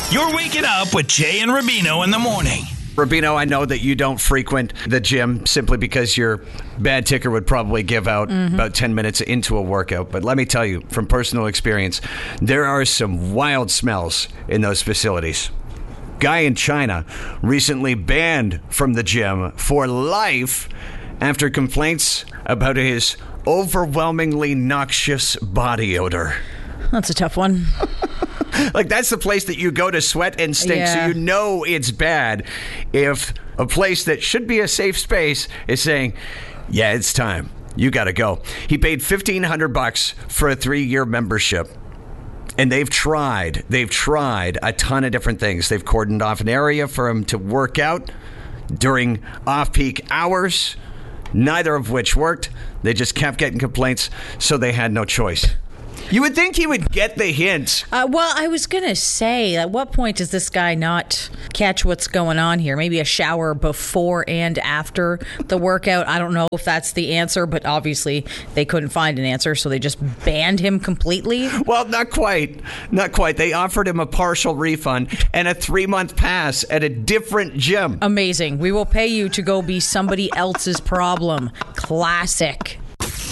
You're waking up with Jay and Rubino in the morning. Rubino, I know that you don't frequent the gym simply because your bad ticker would probably give out about 10 minutes into a workout. But let me tell you, from personal experience, there are some wild smells in those facilities. Guy in China recently banned from the gym for life after complaints about his overwhelmingly noxious body odor. That's a tough one. Like, that's the place that you go to sweat and stink, so you know it's bad. If a place that should be a safe space is saying, yeah, it's time, you got to go. He paid $1,500 for a 3-year membership. And they've tried a ton of different things. They've cordoned off an area for him to work out during off-peak hours, neither of which worked. They just kept getting complaints, so they had no choice. You would think he would get the hint. Well, I was going to say, at what point does this guy not catch what's going on here? Maybe a shower before and after the workout. I don't know if that's the answer, but obviously they couldn't find an answer, so they just banned him completely. Well, not quite. Not quite. They offered him a partial refund and a 3-month pass at a different gym. Amazing. We will pay you to go be somebody else's problem. Classic.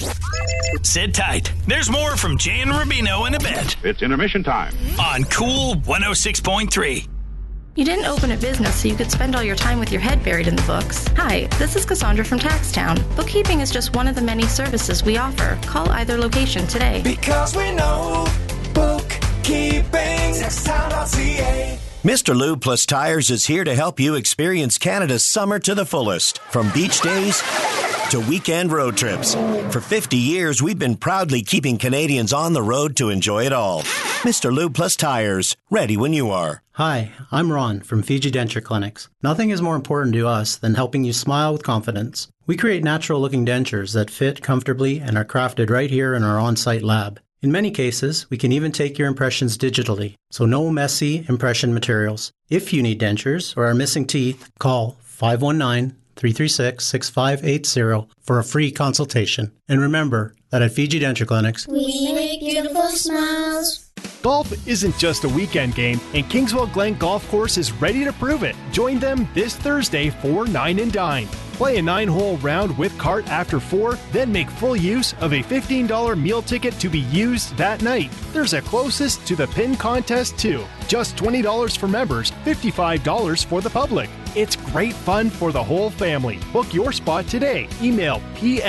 Sit tight. There's more from Jay and Rubino in a bit. It's intermission time. On Cool 106.3. You didn't open a business so you could spend all your time with your head buried in the books. Hi, this is Cassandra from Taxtown. Bookkeeping is just one of the many services we offer. Call either location today. Because we know bookkeeping. Taxtown.ca. Mr. Lube Plus Tires is here to help you experience Canada's summer to the fullest. From beach days to weekend road trips. For 50 years, we've been proudly keeping Canadians on the road to enjoy it all. Mr. Lube Plus Tires, ready when you are. Hi, I'm Ron from Fiji Denture Clinics. Nothing is more important to us than helping you smile with confidence. We create natural-looking dentures that fit comfortably and are crafted right here in our on-site lab. In many cases, we can even take your impressions digitally, so no messy impression materials. If you need dentures or are missing teeth, call 519-336-6580 for a free consultation. And remember that at Fiji Denture Clinics, we make beautiful smiles. Golf isn't just a weekend game, and Kingswell Glen Golf Course is ready to prove it. Join them this Thursday for 9 and Dine. Play a 9-hole round with cart after 4, then make full use of a $15 meal ticket to be used that night. There's a closest to the pin contest too. Just $20 for members, $55 for the public. It's great fun for the whole family. Book your spot today. Email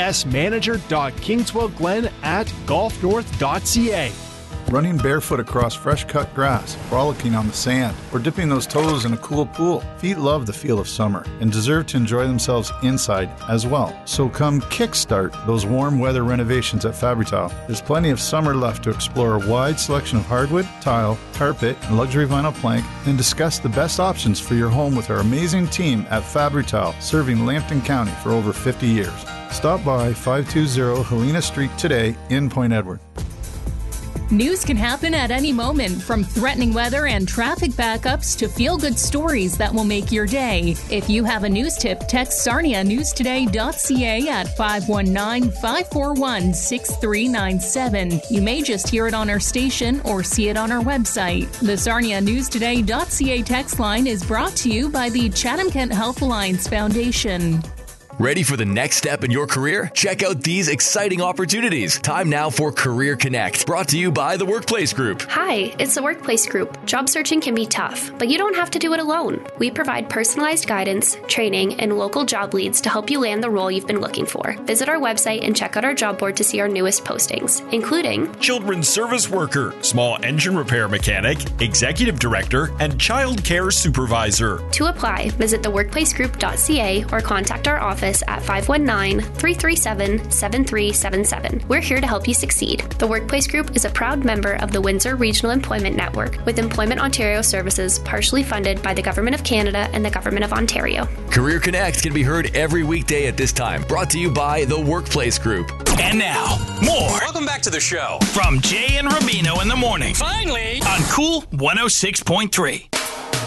psmanager.kingswellglen@golfnorth.ca. Running barefoot across fresh-cut grass, frolicking on the sand, or dipping those toes in a cool pool. Feet love the feel of summer and deserve to enjoy themselves inside as well. So come kickstart those warm weather renovations at Fabri-Tile. There's plenty of summer left to explore a wide selection of hardwood, tile, carpet, and luxury vinyl plank, and discuss the best options for your home with our amazing team at Fabri-Tile, serving Lambton County for over 50 years. Stop by 520 Helena Street today in Point Edward. News can happen at any moment, from threatening weather and traffic backups to feel-good stories that will make your day. If you have a news tip, text sarnianewstoday.ca at 519-541-6397. You may just hear it on our station or see it on our website. The sarnianewstoday.ca text line is brought to you by the Chatham-Kent Health Alliance Foundation. Ready for the next step in your career? Check out these exciting opportunities. Time now for Career Connect, brought to you by the Workplace Group. Hi, it's the Workplace Group. Job searching can be tough, but you don't have to do it alone. We provide personalized guidance, training, and local job leads to help you land the role you've been looking for. Visit our website and check out our job board to see our newest postings, including children's service worker, small engine repair mechanic, executive director, and child care supervisor. To apply, visit theworkplacegroup.ca or contact our office at 519-337-7377. We're here to help you succeed. The Workplace Group is a proud member of the Windsor Regional Employment Network, with Employment Ontario services partially funded by the Government of Canada and the Government of Ontario. Career Connect can be heard every weekday at this time, brought to you by the Workplace Group. And now, more. Welcome back to the show. From Jay and Rubino in the morning. Finally. On Cool 106.3.